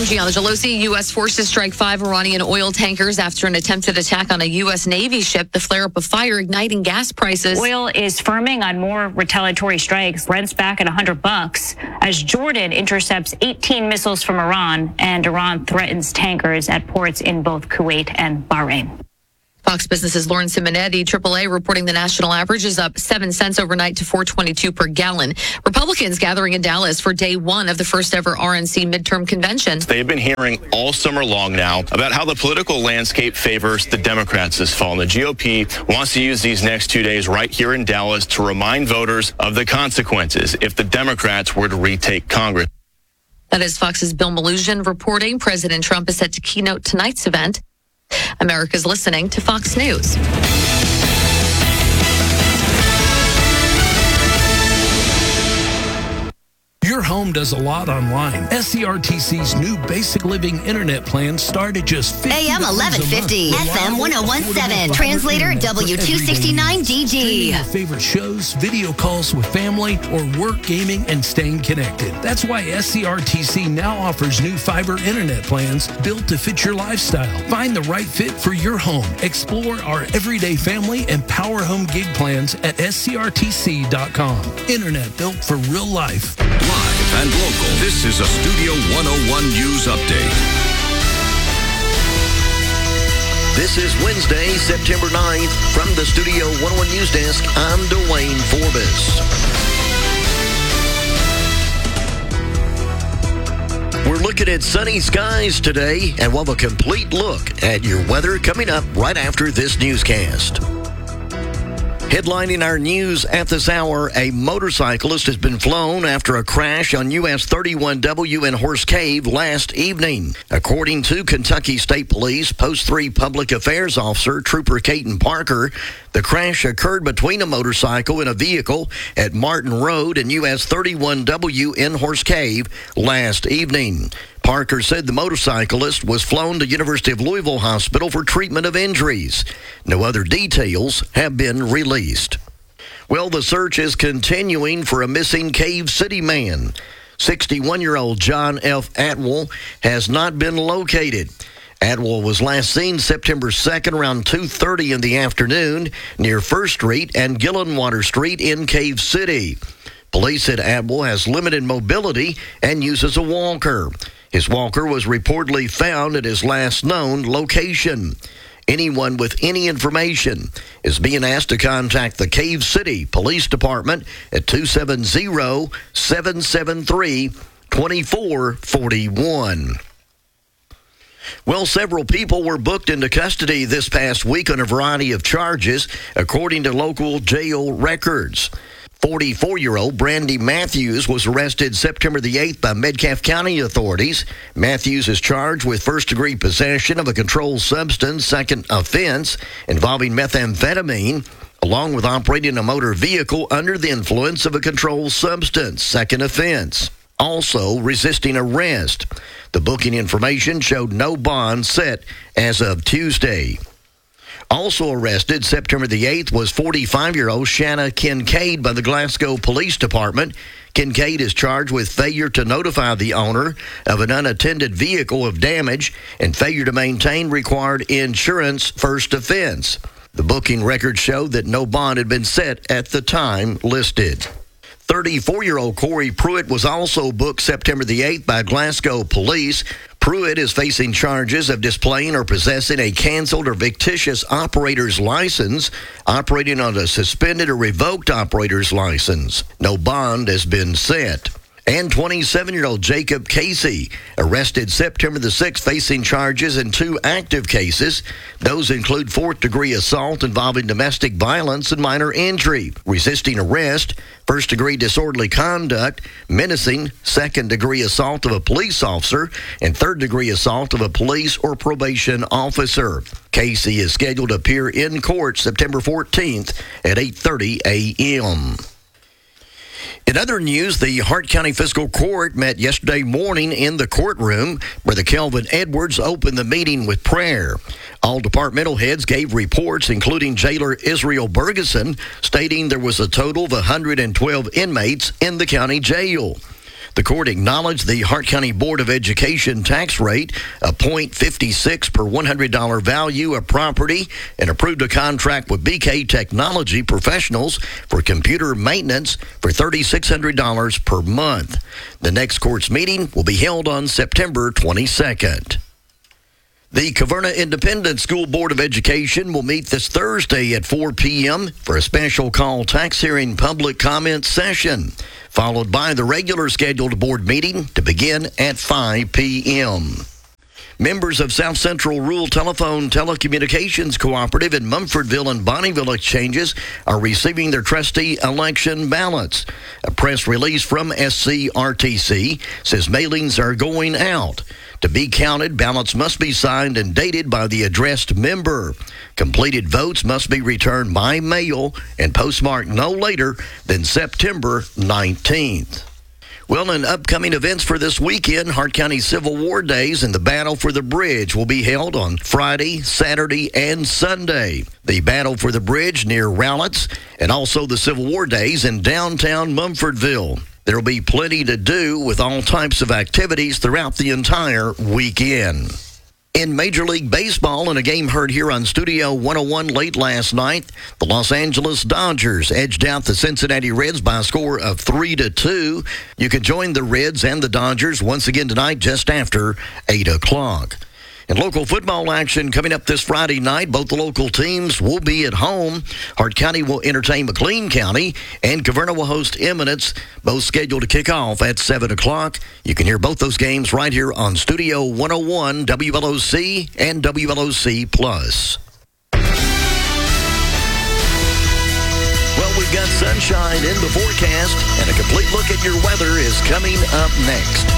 Gianna Gelosi. U.S. forces strike 5 Iranian oil tankers after an attempted attack on a U.S. Navy ship. The flare-up of fire igniting gas prices. Oil is firming on more retaliatory strikes. Brent's back at $100 as Jordan intercepts 18 missiles from Iran, and Iran threatens tankers at ports in both Kuwait and Bahrain. Fox Business's Lauren Simonetti, AAA, reporting the national average is up 7 cents overnight to $4.22 per gallon. Republicans gathering in Dallas for day one of the first ever RNC midterm convention. They've been hearing all summer long now about how the political landscape favors the Democrats this fall. And the GOP wants to use these next 2 days right here in Dallas to remind voters of the consequences if the Democrats were to retake Congress. That is Fox's Bill Melugin reporting. President Trump is set to keynote tonight's event. America's listening to Fox News. Your home does a lot online. SCRTC's new basic living internet plan start at just $50 AM 1150, FM 1017, translator W269DG. Your favorite shows, video calls with family, or work, gaming, and staying connected. That's why SCRTC now offers new fiber internet plans built to fit your lifestyle. Find the right fit for your home. Explore our everyday family and power home gig plans at scrtc.com. Internet built for real life. Live and local, this is a Studio 101 News Update. This is Wednesday, September 9th. From the Studio 101 News Desk, I'm Dwayne Forbes. We're looking at sunny skies today, and we'll have a complete look at your weather coming up right after this newscast. Headlining our news at this hour, a motorcyclist has been flown after a crash on US 31W in Horse Cave last evening. According to Kentucky State Police Post 3 Public Affairs Officer Trooper Caton Parker, the crash occurred between a motorcycle and a vehicle at Martin Road and US 31W in Horse Cave last evening. Parker said the motorcyclist was flown to University of Louisville Hospital for treatment of injuries. No other details have been released. Well, the search is continuing for a missing Cave City man. 61-year-old John F. Atwell has not been located. Atwell was last seen September 2nd around 2:30 in the afternoon near First Street and Gillenwater Street in Cave City. Police said Atwell has limited mobility and uses a walker. His walker was reportedly found at his last known location. Anyone with any information is being asked to contact the Cave City Police Department at 270-773-2441. Well, several people were booked into custody this past week on a variety of charges, according to local jail records. 44-year-old Brandy Matthews was arrested September the 8th by Metcalfe County authorities. Matthews is charged with first-degree possession of a controlled substance, second offense, involving methamphetamine, along with operating a motor vehicle under the influence of a controlled substance, second offense. Also resisting arrest. The booking information showed no bond set as of Tuesday. Also arrested September the 8th was 45-year-old Shanna Kincaid by the Glasgow Police Department. Kincaid is charged with failure to notify the owner of an unattended vehicle of damage and failure to maintain required insurance, first offense. The booking records showed that no bond had been set at the time listed. 34-year-old Corey Pruitt was also booked September the 8th by Glasgow Police. Pruitt is facing charges of displaying or possessing a canceled or fictitious operator's license, operating on a suspended or revoked operator's license. No bond has been set. And 27-year-old Jacob Casey, arrested September the 6th, facing charges in 2 active cases. Those include fourth-degree assault involving domestic violence and minor injury, resisting arrest, first-degree disorderly conduct, menacing, second-degree assault of a police officer, and third-degree assault of a police or probation officer. Casey is scheduled to appear in court September 14th at 8:30 a.m. In other news, the Hart County Fiscal Court met yesterday morning in the courtroom. Brother Kelvin Edwards opened the meeting with prayer. All departmental heads gave reports, including jailer Israel Bergeson, stating there was a total of 112 inmates in the county jail. The The court acknowledged the Hart County Board of Education tax rate of .56 per $100 value of property and approved a contract with BK Technology Professionals for computer maintenance for $3,600 per month. The next court's meeting will be held on September 22nd. The Caverna Independent School Board of Education will meet this Thursday at 4 p.m. for a special call tax hearing public comment session, followed by the regular scheduled board meeting to begin at 5 p.m. Members of South Central Rural Telephone Telecommunications Cooperative in Mumfordville and Bonneville exchanges are receiving their trustee election ballots. A press release from SCRTC says mailings are going out. To be counted, ballots must be signed and dated by the addressed member. Completed votes must be returned by mail and postmarked no later than September 19th. Well, in upcoming events for this weekend, Hart County Civil War Days and the Battle for the Bridge will be held on Friday, Saturday, and Sunday. The Battle for the Bridge near Rowletts and also the Civil War Days in downtown Mumfordville. There will be plenty to do with all types of activities throughout the entire weekend. In Major League Baseball, in a game heard here on Studio 101 late last night, the Los Angeles Dodgers edged out the Cincinnati Reds by a score of 3-2. You can join the Reds and the Dodgers once again tonight just after 8 o'clock. And local football action coming up this Friday night. Both the local teams will be at home. Hart County will entertain McLean County, and Caverna will host Eminence, both scheduled to kick off at 7 o'clock. You can hear both those games right here on Studio 101, WLOC, and WLOC Plus. Well, we've got sunshine in the forecast, and a complete look at your weather is coming up next.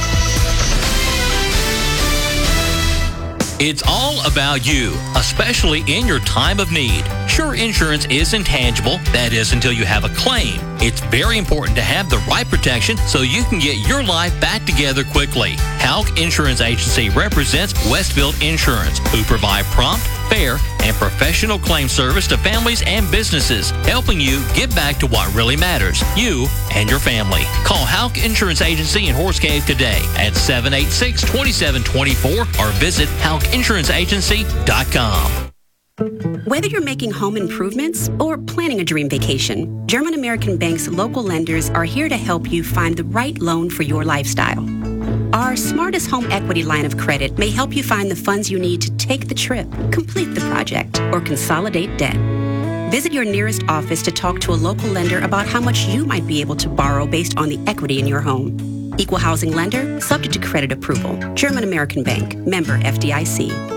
It's all about you, especially in your time of need. Sure, insurance is intangible. That is until you have a claim. It's very important to have the right protection so you can get your life back together quickly. Halk Insurance Agency represents Westfield Insurance, who provide prompt, fair, and professional claim service to families and businesses, helping you get back to what really matters, you and your family. Call Halk Insurance Agency in Horse Cave today at 786-2724 or visit halkinsuranceagency.com. Whether you're making home improvements or planning a dream vacation, German American Bank's local lenders are here to help you find the right loan for your lifestyle. Our Smartest Home Equity line of credit may help you find the funds you need to take the trip, complete the project, or consolidate debt. Visit your nearest office to talk to a local lender about how much you might be able to borrow based on the equity in your home. Equal housing lender, subject to credit approval. German American Bank, member FDIC.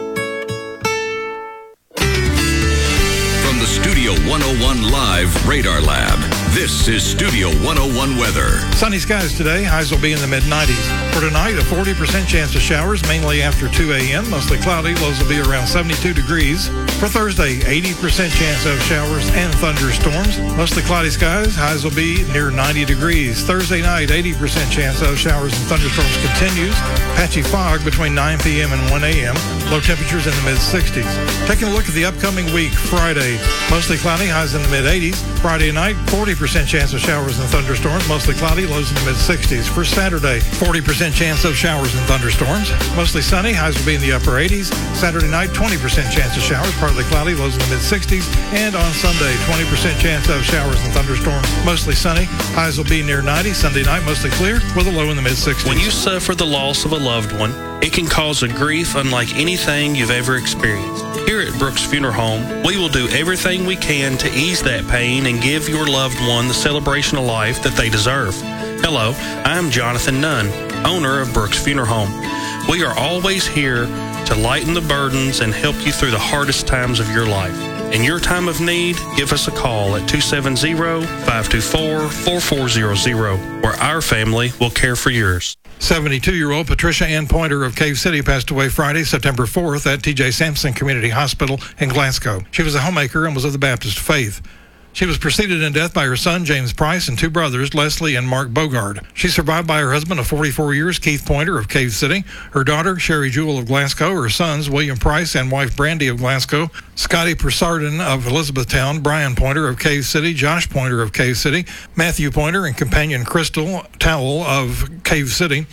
From the Studio 101 Live Radar Lab, this is Studio 101 weather. Sunny skies today. Highs will be in the mid-90s. For tonight, a 40% chance of showers, mainly after 2 a.m. Mostly cloudy. Lows will be around 72 degrees. For Thursday, 80% chance of showers and thunderstorms. Mostly cloudy skies. Highs will be near 90 degrees. Thursday night, 80% chance of showers and thunderstorms continues. Patchy fog between 9 p.m. and 1 a.m. Low temperatures in the mid-60s. Taking a look at the upcoming week, Friday, mostly cloudy. Highs in the mid-80s. Friday night, 40% chance of showers and thunderstorms. Mostly cloudy. Lows in the mid-60s. For Saturday, 40% chance of showers and thunderstorms. Mostly sunny. Highs will be in the upper 80s. Saturday night, 20% chance of showers. Partly cloudy. Lows in the mid-60s. And on Sunday, 20% chance of showers and thunderstorms. Mostly sunny. Highs will be near 90. Sunday night, mostly clear with a low in the mid-60s. When you suffer the loss of a loved one, it can cause a grief unlike anything you've ever experienced. Here at Brooks Funeral Home, we will do everything we can to ease that pain and give your loved one the celebration of life that they deserve. Hello, I'm Jonathan Nunn, owner of Brooks Funeral Home. We are always here to lighten the burdens and help you through the hardest times of your life. In your time of need, give us a call at 270-524-4400, where our family will care for yours. 72-year-old Patricia Ann Pointer of Cave City passed away Friday, September 4th at T.J. Sampson Community Hospital in Glasgow. She was a homemaker and was of the Baptist faith. She was preceded in death by her son, James Price, and two brothers, Leslie and Mark Bogard. She's survived by her husband of 44 years, Keith Pointer of Cave City, her daughter, Sherry Jewell of Glasgow, her sons, William Price and wife Brandy of Glasgow, Scotty Persardin of Elizabethtown, Brian Pointer of Cave City, Josh Pointer of Cave City, Matthew Pointer and companion Crystal Towell of Cave City,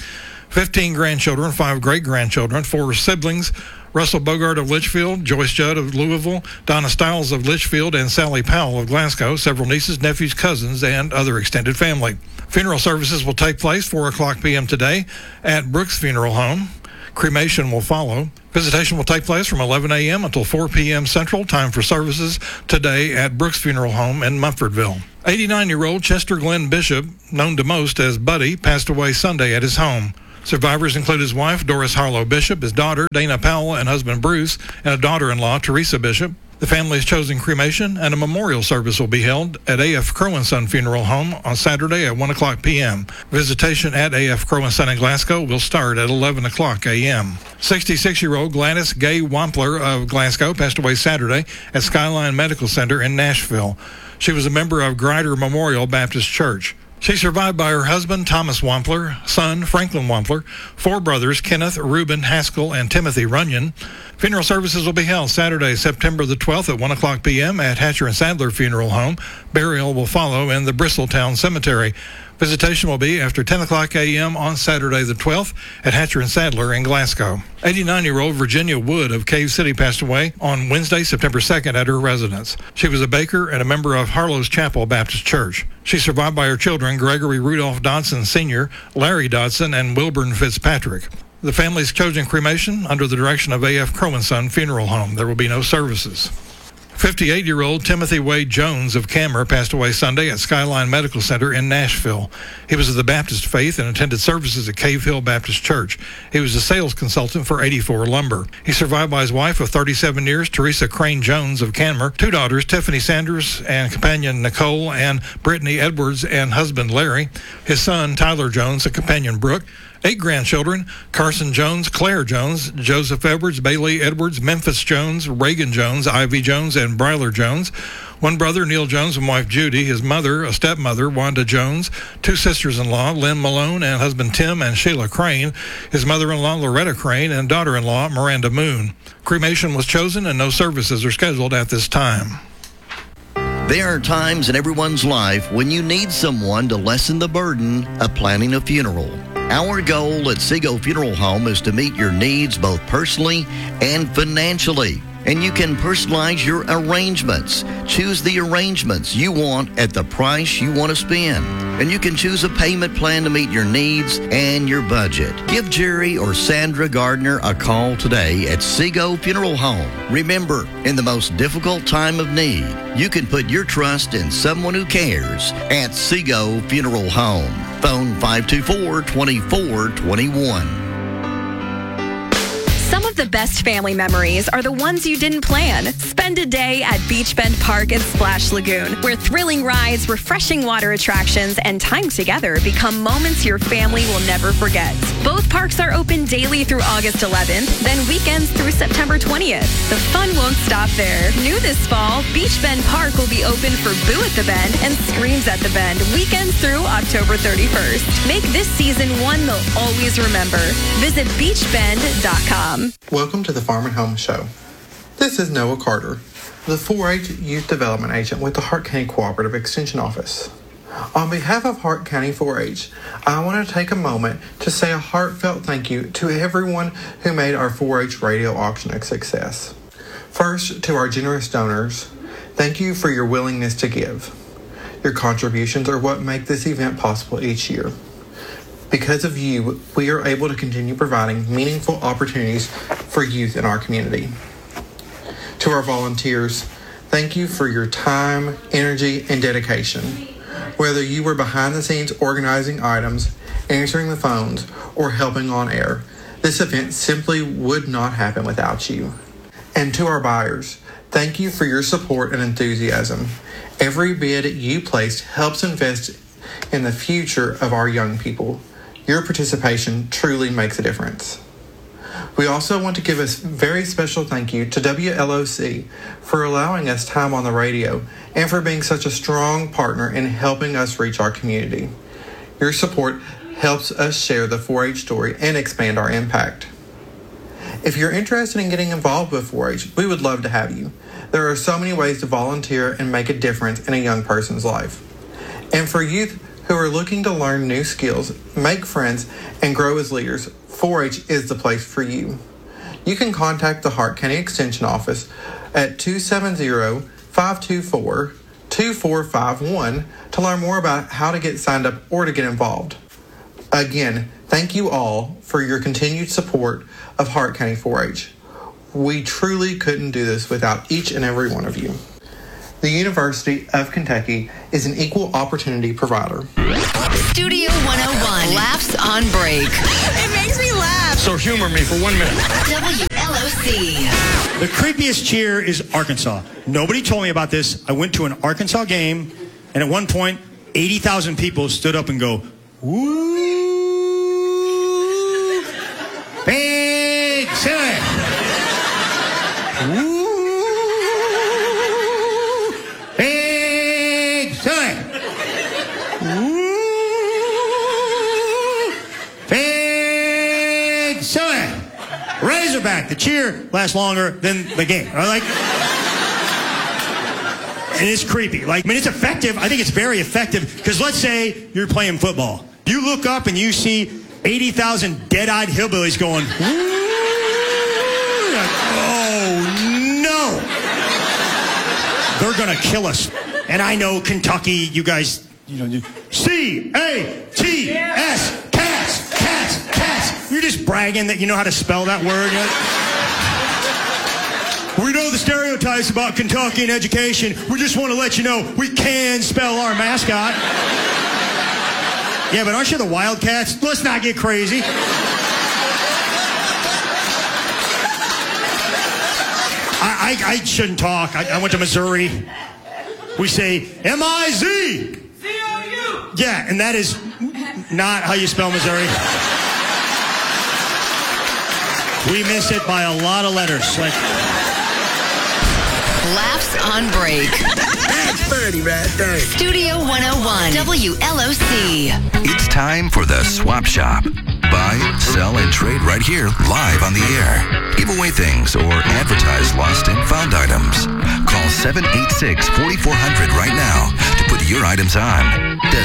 15 grandchildren, 5 great-grandchildren, 4 siblings, Russell Bogart of Litchfield, Joyce Judd of Louisville, Donna Stiles of Litchfield, and Sally Powell of Glasgow, several nieces, nephews, cousins, and other extended family. Funeral services will take place 4 o'clock p.m. today at Brooks Funeral Home. Cremation will follow. Visitation will take place from 11 a.m. until 4 p.m. Central Time for services today at Brooks Funeral Home in Mumfordville. 89-year-old Chester Glenn Bishop, known to most as Buddy, passed away Sunday at his home. Survivors include his wife, Doris Harlow Bishop, his daughter, Dana Powell, and husband, Bruce, and a daughter-in-law, Teresa Bishop. The family has chosen cremation, and a memorial service will be held at A.F. Crow & Son Funeral Home on Saturday at 1 o'clock p.m. Visitation at A.F. Crow & Son in Glasgow will start at 11 o'clock a.m. 66-year-old Gladys Gay Wampler of Glasgow passed away Saturday at Skyline Medical Center in Nashville. She was a member of Grider Memorial Baptist Church. She's survived by her husband, Thomas Wampler, son, Franklin Wampler, 4 brothers, Kenneth, Reuben, Haskell, and Timothy Runyon. Funeral services will be held Saturday, September the 12th at 1 o'clock p.m. at Hatcher and Sadler Funeral Home. Burial will follow in the Bristoltown Cemetery. Visitation will be after 10 o'clock a.m. on Saturday the 12th at Hatcher and Sadler in Glasgow. 89-year-old Virginia Wood of Cave City passed away on Wednesday, September 2nd at her residence. She was a baker and a member of Harlow's Chapel Baptist Church. She's survived by her children, Gregory Rudolph Dodson Sr., Larry Dodson, and Wilburn Fitzpatrick. The family's chosen cremation under the direction of A.F. Crow & Son Funeral Home. There will be no services. 58-year-old Timothy Wade Jones of Camer passed away Sunday at Skyline Medical Center in Nashville. He was of the Baptist faith and attended services at Cave Hill Baptist Church. He was a sales consultant for 84 Lumber. He's survived by his wife of 37 years, Teresa Crane Jones of Camer, 2 daughters, Tiffany Sanders and companion Nicole, and Brittany Edwards and husband Larry, his son Tyler Jones and companion Brooke, 8 grandchildren, Carson Jones, Claire Jones, Joseph Edwards, Bailey Edwards, Memphis Jones, Reagan Jones, Ivy Jones, and Bryler Jones. 1 brother, Neil Jones, and wife Judy, his mother, a stepmother, Wanda Jones, 2 sisters-in-law, Lynn Malone and husband Tim and Sheila Crane, his mother-in-law, Loretta Crane, and daughter-in-law, Miranda Moon. Cremation was chosen and no services are scheduled at this time. There are times in everyone's life when you need someone to lessen the burden of planning a funeral. Our goal at Seago Funeral Home is to meet your needs both personally and financially. And you can personalize your arrangements. Choose the arrangements you want at the price you want to spend. And you can choose a payment plan to meet your needs and your budget. Give Jerry or Sandra Gardner a call today at Seago Funeral Home. Remember, in the most difficult time of need, you can put your trust in someone who cares at Seago Funeral Home. Phone 524-2421. Some of the best family memories are the ones you didn't plan. Spend a day at Beach Bend Park and Splash Lagoon, where thrilling rides, refreshing water attractions, and time together become moments your family will never forget. Both parks are open daily through August 11th, then weekends through September 20th. The fun won't stop there. New this fall, Beach Bend Park will be open for Boo at the Bend and Screams at the Bend, weekends through October 31st. Make this season one they'll always remember. Visit beachbend.com. Welcome to the Farm and Home Show. This is Noah Carter, the 4-H Youth Development Agent with the Hart County Cooperative Extension Office. On behalf of Hart County 4-H, I want to take a moment to say a heartfelt thank you to everyone who made our 4-H radio auction a success. First, to our generous donors, thank you for your willingness to give. Your contributions are what make this event possible each year. Because of you, we are able to continue providing meaningful opportunities for youth in our community. To our volunteers, thank you for your time, energy, and dedication. Whether you were behind the scenes organizing items, answering the phones, or helping on air, this event simply would not happen without you. And to our buyers, thank you for your support and enthusiasm. Every bid you placed helps invest in the future of our young people. Your participation truly makes a difference. We also want to give a very special thank you to WLOC for allowing us time on the radio and for being such a strong partner in helping us reach our community. Your support helps us share the 4-H story and expand our impact. If you're interested in getting involved with 4-H, we would love to have you. There are so many ways to volunteer and make a difference in a young person's life. And for youth who are looking to learn new skills, make friends, and grow as leaders, 4-H is the place for you. You can contact the Hart County Extension Office at 270-524-2451 to learn more about how to get signed up or to get involved. Again, thank you all for your continued support of Hart County 4-H. We truly couldn't do this without each and every one of you. The University of Kentucky is an equal opportunity provider. Studio 101, Laughs on Break. It makes me laugh. So humor me for 1 minute. WLOC. The creepiest cheer is Arkansas. Nobody told me about this. I went to an Arkansas game, and at one point, 80,000 people stood up and go, woo! Big silly! Woo! Big silly! Woo! Big silly! Razorback. The cheer lasts longer than the game. And it's creepy. It's effective. I think it's very effective. Because let's say you're playing football. You look up and you see 80,000 dead-eyed hillbillies going, woo! Oh, no. They're going to kill us. And I know Kentucky, you guys, C-A-T-S, cats. You're just bragging that you know how to spell that word. We know the stereotypes about Kentucky and education. We just want to let you know we can spell our mascot. Yeah, but aren't you the Wildcats? Let's not get crazy. I shouldn't talk. I went to Missouri. We say M-I-Z. C-O-U. Yeah, and that is not how you spell Missouri. We miss it by a lot of letters. Laughs on Break. That's funny right there. Studio 101, WLOC. It's time for the Swap Shop. Buy, sell, and trade right here live on the air. Give away things or advertise lost and found items. Call 786-4400 right now to put your items on. The